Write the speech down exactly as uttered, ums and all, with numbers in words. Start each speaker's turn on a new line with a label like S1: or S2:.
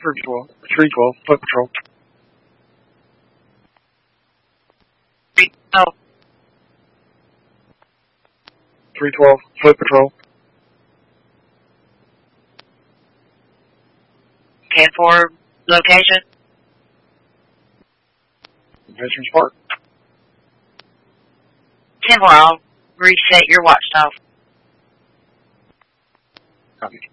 S1: three twelve, three twelve, foot patrol.
S2: three twelve.
S1: three twelve, foot patrol.
S2: ten four, location.
S1: Veterans Park.
S2: ten four, I'll reset your watchdog.
S1: Copy.